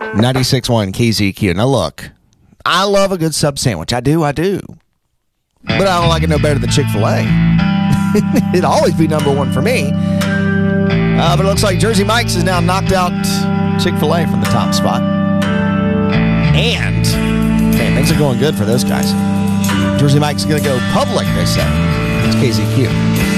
96.1 KZQ. Now look, I love a good sub sandwich. I do. But I don't like it no better than Chick-fil-A. It'd always be number one for me. But it looks like Jersey Mike's has now knocked out Chick-fil-A from the top spot. And, man, things are going good for those guys. Jersey Mike's going to go public, they say. It's KZQ.